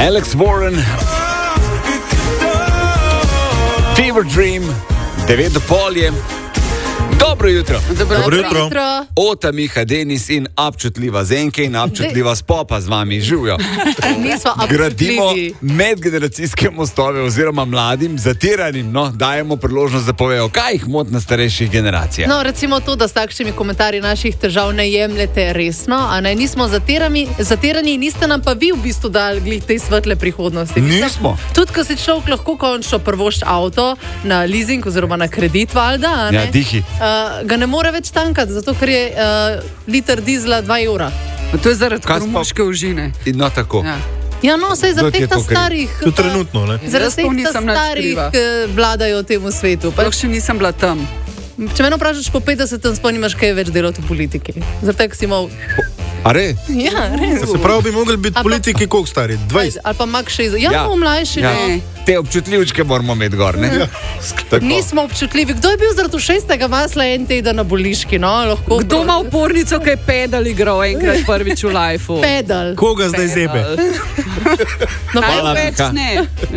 Alex Warren, Fever Dream, 9:30. Dobro jutro. Dobro jutro. Ota, Miha, Denis in občutljiva Zenke in občutljiva Spopa z vami živijo. Gradimo medgeneracijske mostove oziroma mladim, zatiranim, dajemo priložnost, da povejo, kaj jih moti na starejših generacijah. No, recimo to, da s takšnimi komentarji naših težav ne jemljete resno, a ne, nismo zatirani, niste nam pa vi v bistvu dali glih tej svetle prihodnosti. Nismo. Tudi, ko si človek lahko končno prvošči avto na leasing oziroma na kredit, valjda, a ne? Ja, dihi. Ga ne more več tankati, zato ker je liter dizla 2 evra. To je zaradi kromoške užine. No, tako. Ja, no, sej zaradi teh starih... To trenutno, ne? Zaradi teh starih vladajo temu svetu. Sploh še nisem bila tam. Če mene vprašaš po 50, sploh nimaš kaj več delati v politiki. Zaradi tega si imel... A re? Ja, res. Se pravi, bi mogli biti politiki koliko stari? 20? Ali pa mak 60. Ja, mlajši, ne. Te občutljivčke moramo imeti gor, ne? Nismo občutljivi. Kdo je bil zaradi 6. masla en teden na boliški, no? Lahko... Kdo ima upornico, kaj pedal igral enkrat prvič v lifeu? Pedal. Koga zdaj zebe? Največ ne.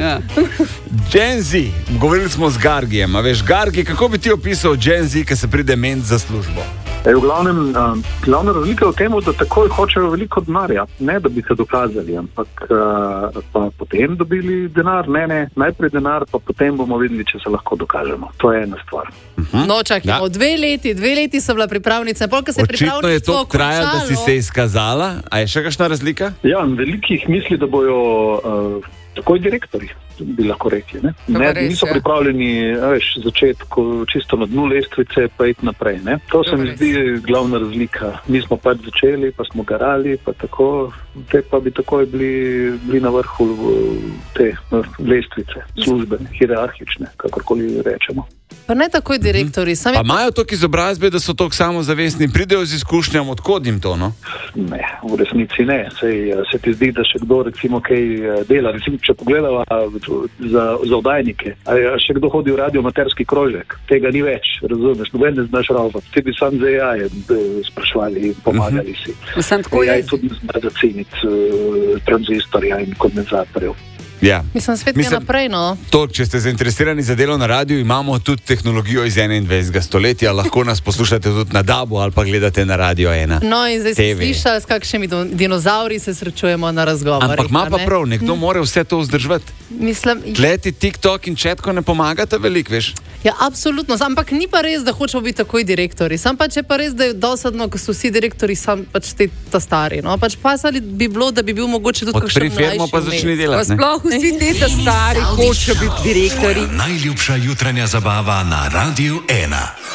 Gen Z, govorili smo z Gargijem, a veš, Gargi, kako bi ti opisal Gen Z, ki se pride ment za službo? V glavnem, glavna razlika je v tem, da takoj hočejo veliko denarja, ne da bi se dokazali, ampak pa potem dobili denar, ne, najprej denar, pa potem bomo videli, če se lahko dokažemo. To je ena stvar. No, čakaj, 2 leti so bila pripravnica, polk se je pripravnica. Očitno je to trajalo, da si se izkazala, a je še kakšna razlika? Ja, velikih misli, da bojo takoj direktori, bi lahko rekli. Niso pripravljeni začeti čisto na dnu lestvice, pa iti naprej. Ne? To se mi zdi glavna razlika. Mi smo pač začeli, pa smo garali, pa tako, te pa bi takoj bili na vrhu te lestvice, službe, hierarhične, kakorkoli rečemo. Pa ne takoj direktori. Pa imajo toliko izobrazbe, da so toliko samozavestni, pridejo z izkušnjam, odkod jim to, no? Ne, v resnici ne. Se ti zdi, da še kdo recimo kaj dela. Recimo, če pogledava za oddajnike, še kdo hodi v radioamaterski krožek, tega ni več, razumeš, noben ne znaš ravati. Ti bi sam za AI sprašvali in pomagali si. AI tudi ne zna zaceniti tranzistorja in kondenzatorjev. Ja. Mislim, svet je naprej, no. To, če ste zainteresirani za delo na radiju, imamo tudi tehnologijo iz 21. stoletja, lahko nas poslušate tudi na DAB-u ali pa gledate na Radio 1. No, in zdaj si slišali, s kakšnimi dinozauri se srečujemo na razgovorih. Ampak ima pa prav, nekdo mora vse to vzdrževati. Tleti TikTok in četko ne pomagata veliko, veš? Ja, absolutno, ampak ni pa res, da hočemo biti takoj direktori. Sam pa če pa res, da je dosadno, ko so vsi direktori, sam pač ta stari, no. Pač pasali bi bilo, da bi bil mogoče tudi kakšen mlajši. Odpri firmo pa začni delati, ne? Vsi te stari hočejo biti direktori. Najljubša jutranja zabava na Radiu 1.